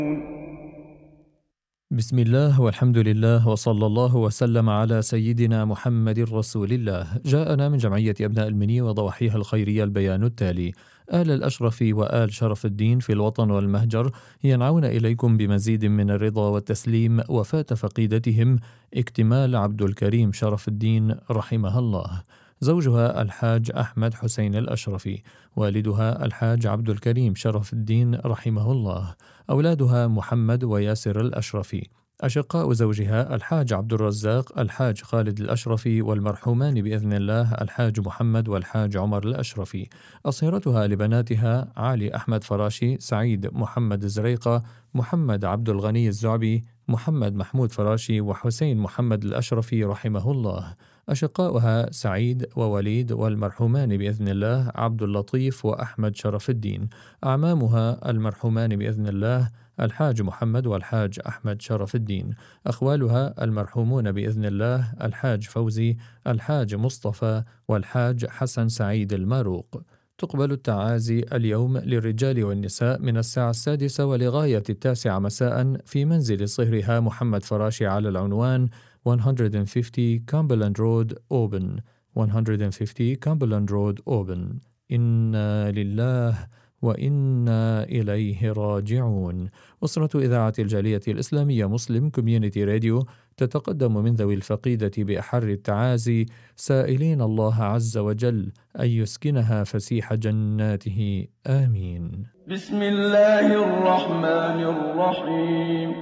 بسم الله والحمد لله وصلى الله وسلم على سيدنا محمد رسول الله. جاءنا من جمعية أبناء المني وضواحيها الخيرية البيان التالي: آل الأشرف وآل شرف الدين في الوطن والمهجر ينعون إليكم بمزيد من الرضا والتسليم وفاة فقيدتهم اكتمال عبد الكريم شرف الدين رحمها الله. زوجها الحاج أحمد حسين الأشرفي، والدها الحاج عبد الكريم شرف الدين رحمه الله، أولادها محمد وياسر الأشرفي، أشقاء زوجها الحاج عبد الرزاق الحاج خالد الأشرفي، والمرحومان بإذن الله الحاج محمد والحاج عمر الأشرفي. أصهرتها لبناتها علي أحمد فراشي، سعيد محمد الزريقة، محمد عبد الغني الزعبي، محمد محمود فراشي، وحسين محمد الأشرفي رحمه الله. أشقاؤها سعيد ووليد، والمرحومان بإذن الله عبد اللطيف وأحمد شرف الدين. أعمامها المرحومان بإذن الله الحاج محمد والحاج أحمد شرف الدين. أخوالها المرحومون بإذن الله الحاج فوزي، الحاج مصطفى، والحاج حسن سعيد الماروق. تقبل التعازي اليوم للرجال والنساء من الساعة 6 ولغاية 9 مساء في منزل صهرها محمد فراشي على العنوان 150 Cumberland Road Auburn 150 Cumberland Road Auburn. إنا لله وإنا إليه راجعون. أسرة إذاعة الجالية الإسلامية مسلم كوميونيتي راديو تتقدم من ذوي الفقيدة بأحر التعازي، سائلين الله عز وجل أن يسكنها فسيح جناته، آمين. بسم الله الرحمن الرحيم.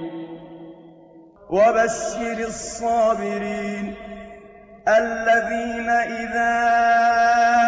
وبشر الصابرين الذين إذا